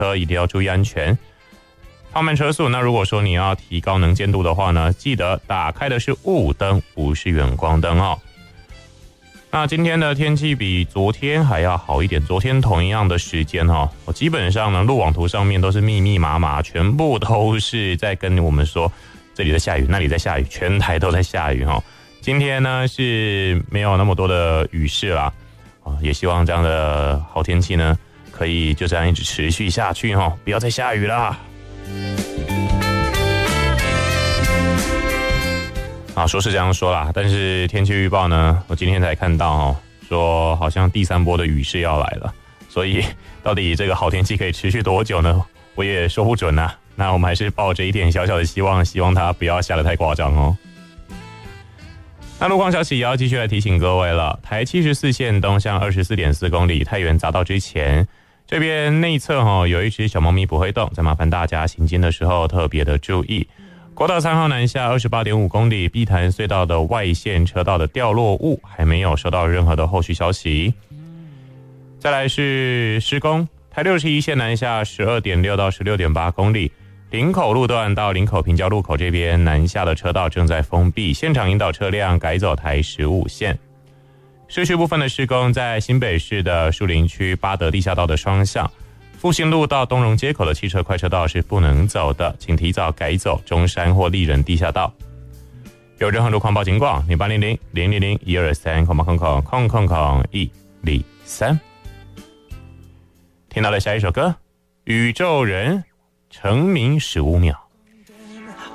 车一定要注意安全，放慢车速。那如果说你要提高能见度的话呢，记得打开的是雾灯，不是远光灯哦。那今天的天气比昨天还要好一点，昨天同样的时间基本上呢路网图上面都是密密麻麻，全部都是在跟我们说这里在下雨，那里在下雨，全台都在下雨今天呢是没有那么多的雨势啦，也希望这样的好天气呢可以就这样一直持续下去不要再下雨啦。说是这样说啦，但是天气预报呢，我今天才看到说好像第3波的雨势要来了，所以到底这个好天气可以持续多久呢？我也说不准啊。那我们还是抱着一点小小的希望，希望它不要下得太夸张那路况消息也要继续来提醒各位了，台74线东向24.4公里，太原匝道之前这边内侧有一只小猫咪不会动，再麻烦大家行进的时候特别的注意。国道3号南下 28.5 公里，碧潭隧道的外线车道的掉落物还没有收到任何的后续消息。再来是施工，台61线南下 12.6 到 16.8 公里，林口路段到林口平交路口这边南下的车道正在封闭，现场引导车辆改走台15线。市区部分的施工在新北市的树林区八德地下道的双向，复兴路到东荣街口的汽车快车道是不能走的，请提早改走中山或立人地下道。有任何路况报警广0800-000-123-123。听到了下一首歌，宇宙人成名15秒。